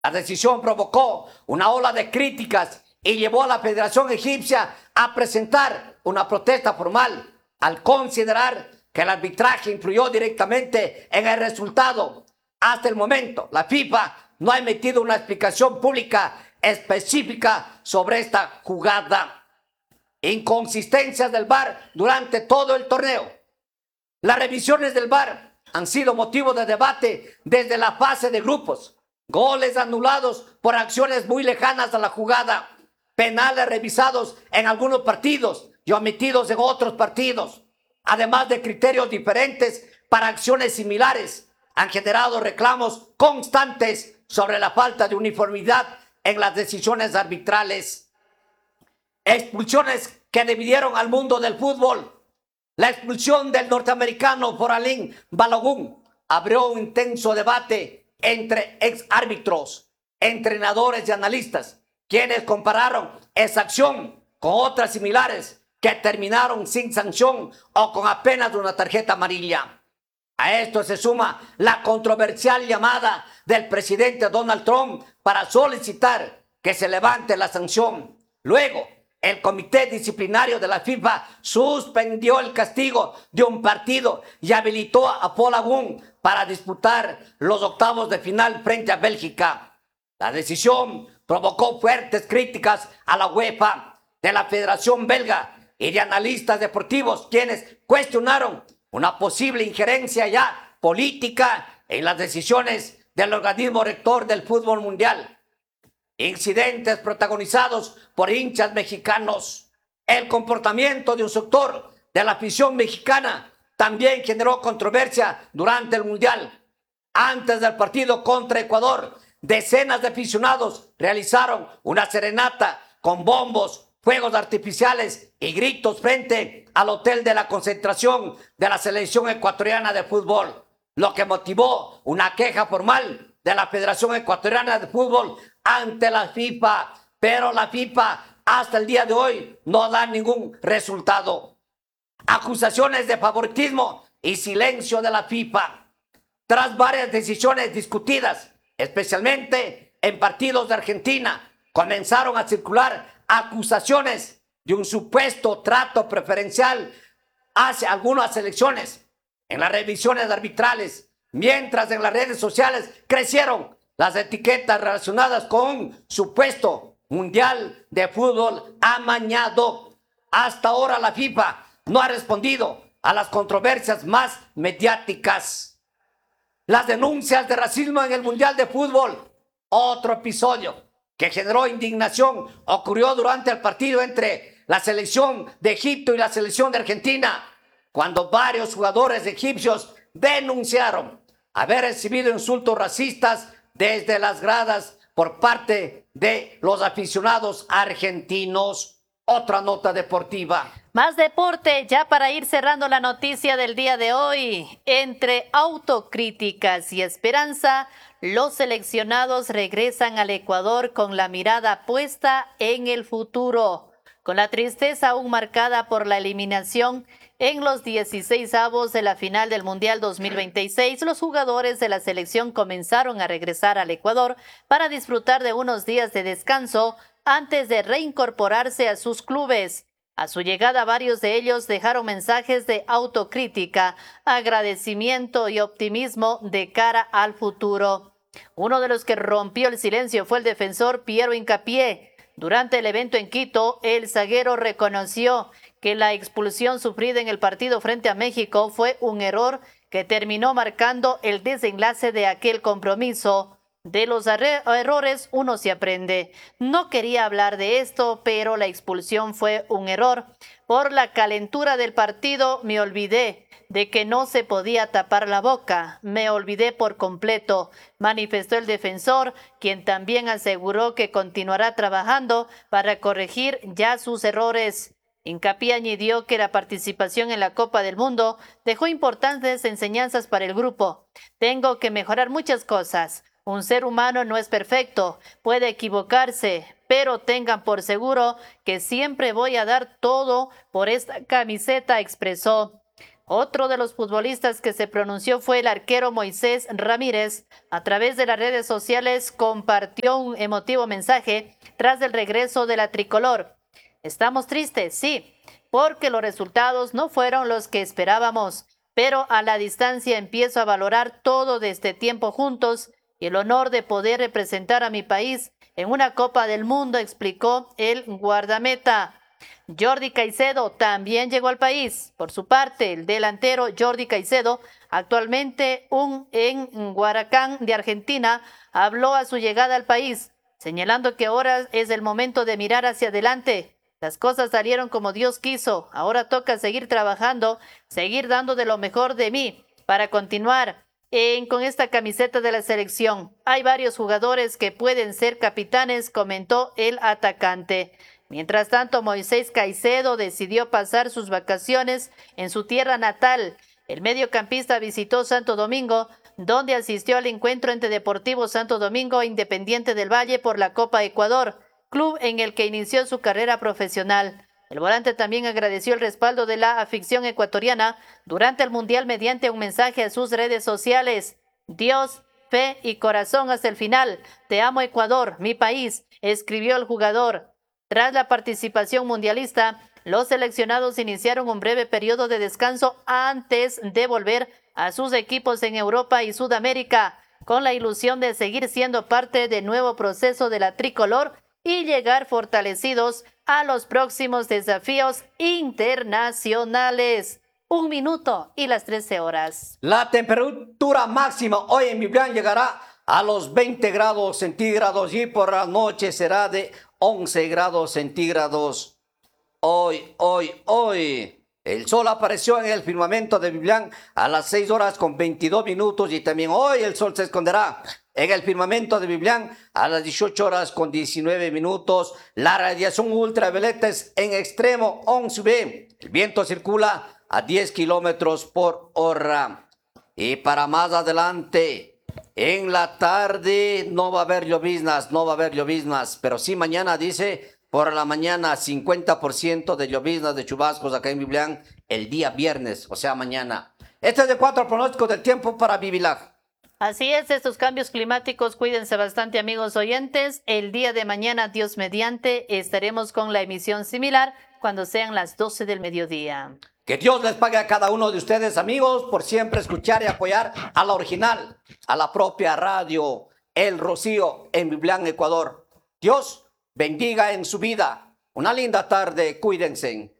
La decisión provocó una ola de críticas y llevó a la Federación Egipcia a presentar una protesta formal al considerar que el arbitraje influyó directamente en el resultado. Hasta el momento, la FIFA no ha emitido una explicación pública específica sobre esta jugada. Inconsistencias del VAR durante todo el torneo. Las revisiones del VAR han sido motivo de debate desde la fase de grupos. Goles anulados por acciones muy lejanas a la jugada. Penales revisados en algunos partidos y omitidos en otros partidos. Además de criterios diferentes para acciones similares, han generado reclamos constantes sobre la falta de uniformidad en las decisiones arbitrales. Expulsiones que dividieron al mundo del fútbol. La expulsión del norteamericano Foralín Balogun abrió un intenso debate entre ex árbitros, entrenadores y analistas, quienes compararon esa acción con otras similares que terminaron sin sanción o con apenas una tarjeta amarilla. A esto se suma la controversial llamada del presidente Donald Trump para solicitar que se levante la sanción. Luego, el comité disciplinario de la FIFA suspendió el castigo de un partido y habilitó a Balogun para disputar los octavos de final frente a Bélgica. La decisión provocó fuertes críticas a la UEFA, de la Federación Belga y de analistas deportivos, quienes cuestionaron una posible injerencia ya política en las decisiones del organismo rector del fútbol mundial. Incidentes protagonizados por hinchas mexicanos. El comportamiento de un sector de la afición mexicana también generó controversia durante el mundial. Antes del partido contra Ecuador, decenas de aficionados realizaron una serenata con bombos, fuegos artificiales y gritos frente al hotel de la concentración de la selección ecuatoriana de fútbol, lo que motivó una queja formal de la Federación Ecuatoriana de Fútbol ante la FIFA, pero la FIFA hasta el día de hoy no da ningún resultado. Acusaciones de favoritismo y silencio de la FIFA. Tras varias decisiones discutidas, especialmente en partidos de Argentina, comenzaron a circular acusaciones de un supuesto trato preferencial hacia algunas selecciones en las revisiones arbitrales, mientras en las redes sociales crecieron las etiquetas relacionadas con un supuesto mundial de fútbol amañado. Hasta ahora la FIFA no ha respondido a las controversias más mediáticas. Las denuncias de racismo en el mundial de fútbol, otro episodio que generó indignación, ocurrió durante el partido entre la selección de Egipto y la selección de Argentina, cuando varios jugadores egipcios denunciaron haber recibido insultos racistas desde las gradas por parte de los aficionados argentinos. Otra nota deportiva. Más deporte, ya para ir cerrando la noticia del día de hoy. Entre autocríticas y esperanza, los seleccionados regresan al Ecuador con la mirada puesta en el futuro. Con la tristeza aún marcada por la eliminación en los 16avos de la final del Mundial 2026, los jugadores de la selección comenzaron a regresar al Ecuador para disfrutar de unos días de descanso antes de reincorporarse a sus clubes. A su llegada, varios de ellos dejaron mensajes de autocrítica, agradecimiento y optimismo de cara al futuro. Uno de los que rompió el silencio fue el defensor Piero Hincapié. Durante el evento en Quito, el zaguero reconoció que la expulsión sufrida en el partido frente a México fue un error que terminó marcando el desenlace de aquel compromiso. De los errores uno se aprende. No quería hablar de esto, pero la expulsión fue un error. Por la calentura del partido me olvidé de que no se podía tapar la boca. Me olvidé por completo, manifestó el defensor, quien también aseguró que continuará trabajando para corregir ya sus errores. Hincapié añadió que la participación en la Copa del Mundo dejó importantes enseñanzas para el grupo. Tengo que mejorar muchas cosas. Un ser humano no es perfecto, puede equivocarse, pero tengan por seguro que siempre voy a dar todo por esta camiseta, expresó. Otro de los futbolistas que se pronunció fue el arquero Moisés Ramírez. A través de las redes sociales compartió un emotivo mensaje tras el regreso de la tricolor. Estamos tristes, sí, porque los resultados no fueron los que esperábamos, pero a la distancia empiezo a valorar todo de este tiempo juntos y el honor de poder representar a mi país en una Copa del Mundo, explicó el guardameta. Jordi Caicedo también llegó al país. Por su parte, el delantero Jordi Caicedo, actualmente en Huaracán de Argentina, habló a su llegada al país, señalando que ahora es el momento de mirar hacia adelante. Las cosas salieron como Dios quiso. Ahora toca seguir trabajando, seguir dando de lo mejor de mí para continuar con esta camiseta de la selección. Hay varios jugadores que pueden ser capitanes, comentó el atacante. Mientras tanto, Moisés Caicedo decidió pasar sus vacaciones en su tierra natal. El mediocampista visitó Santo Domingo, donde asistió al encuentro entre Deportivo Santo Domingo e Independiente del Valle por la Copa Ecuador, club en el que inició su carrera profesional. El volante también agradeció el respaldo de la afición ecuatoriana durante el Mundial mediante un mensaje a sus redes sociales. Dios, fe y corazón hasta el final. Te amo, Ecuador, mi país, escribió el jugador. Tras la participación mundialista, los seleccionados iniciaron un breve periodo de descanso antes de volver a sus equipos en Europa y Sudamérica, con la ilusión de seguir siendo parte del nuevo proceso de la tricolor y llegar fortalecidos a los próximos desafíos internacionales. 1 minuto y las 13 horas. La temperatura máxima hoy en Biblián llegará a los 20 grados centígrados y por la noche será de 11 grados centígrados. Hoy. El sol apareció en el firmamento de Biblián a las 6 horas con 22 minutos y también hoy el sol se esconderá en el firmamento de Biblián a las 18 horas con 19 minutos. La radiación ultravioleta es en extremo 11B. El viento circula a 10 kilómetros por hora. Y para más adelante, en la tarde no va a haber lloviznas, pero sí mañana dice, por la mañana 50% de lloviznas, de chubascos acá en Biblián, el día viernes, o sea mañana. Este es de 4 pronósticos del tiempo para Bibilag. Así es, estos cambios climáticos, cuídense bastante, amigos oyentes. El día de mañana, Dios mediante, estaremos con la emisión similar cuando sean las 12 del mediodía. Que Dios les pague a cada uno de ustedes, amigos, por siempre escuchar y apoyar a la original, a la propia radio El Rocío en Biblián, Ecuador. Dios bendiga en su vida. Una linda tarde, cuídense.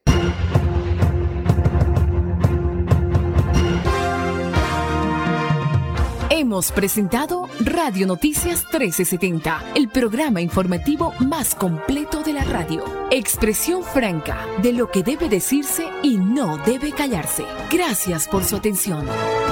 Hemos presentado Radio Noticias 1370, el programa informativo más completo de la radio. Expresión franca de lo que debe decirse y no debe callarse. Gracias por su atención.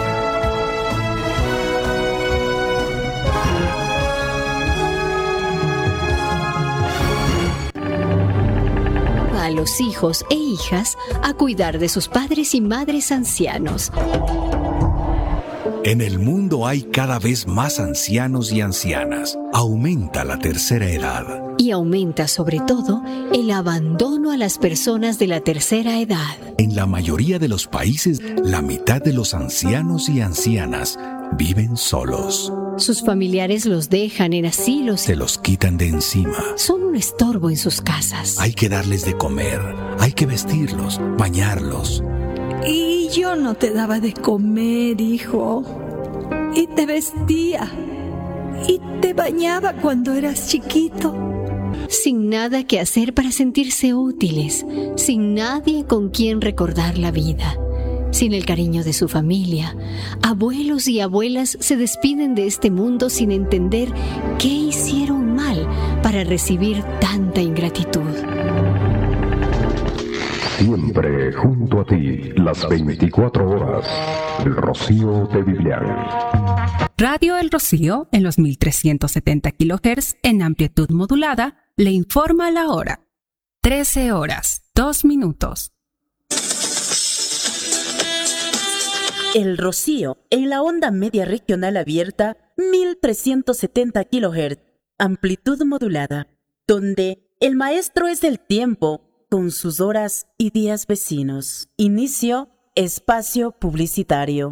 A los hijos e hijas a cuidar de sus padres y madres ancianos. En el mundo hay cada vez más ancianos y ancianas. Aumenta la tercera edad. Y aumenta sobre todo el abandono a las personas de la tercera edad. En la mayoría de los países, la mitad de los ancianos y ancianas viven solos. Sus familiares los dejan en asilos. Se los quitan de encima. Son un estorbo en sus casas. Hay que darles de comer, hay que vestirlos, bañarlos. Y yo no te daba de comer, hijo. Y te vestía. Y te bañaba cuando eras chiquito. Sin nada que hacer para sentirse útiles. Sin nadie con quien recordar la vida. Sin el cariño de su familia. Abuelos y abuelas se despiden de este mundo sin entender qué hicieron mal para recibir tanta ingratitud. Siempre junto a ti, las 24 horas. El Rocío de Biblián. Radio El Rocío, en los 1370 kHz, en amplitud modulada, le informa la hora. 13 horas, 2 minutos. El Rocío, en la onda media regional abierta, 1370 kHz, amplitud modulada, donde el maestro es el tiempo, con sus horas y días vecinos. Inicio Espacio publicitario.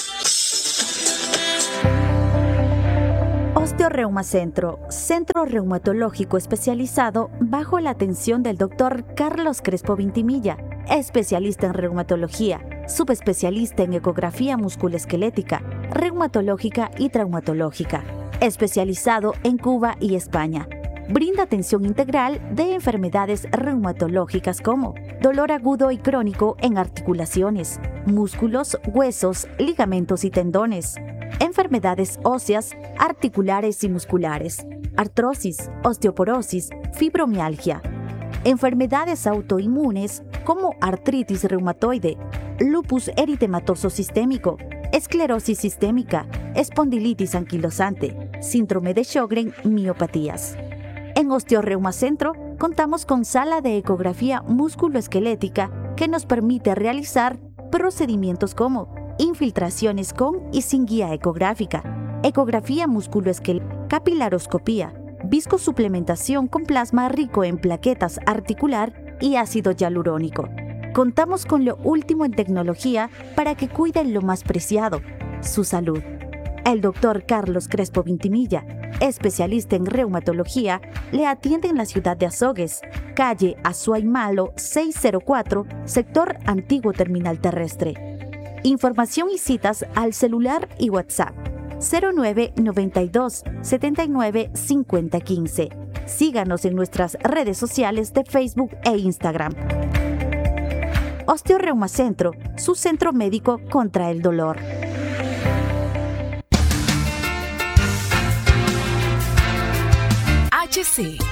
Osteoreumacentro, centro reumatológico especializado bajo la atención del Dr. Carlos Crespo Vintimilla, especialista en reumatología, subespecialista en ecografía musculoesquelética, reumatológica y traumatológica, especializado en Cuba y España. Brinda atención integral de enfermedades reumatológicas como dolor agudo y crónico en articulaciones, músculos, huesos, ligamentos y tendones, enfermedades óseas, articulares y musculares, artrosis, osteoporosis, fibromialgia, enfermedades autoinmunes como artritis reumatoide, lupus eritematoso sistémico, esclerosis sistémica, espondilitis anquilosante, síndrome de Sjögren, miopatías. En Osteoreumacentro contamos con sala de ecografía musculoesquelética que nos permite realizar procedimientos como infiltraciones con y sin guía ecográfica, ecografía musculoesquelética, capilaroscopía, viscosuplementación con plasma rico en plaquetas articular y ácido hialurónico. Contamos con lo último en tecnología para que cuiden lo más preciado, su salud. El Dr. Carlos Crespo Vintimilla, especialista en reumatología, le atiende en la ciudad de Azogues, calle Azuay Malo 604, sector Antiguo Terminal Terrestre. Información y citas al celular y WhatsApp 0992 79 50 15. Síganos en nuestras redes sociales de Facebook e Instagram. Osteoreumacentro, su centro médico contra el dolor. HC,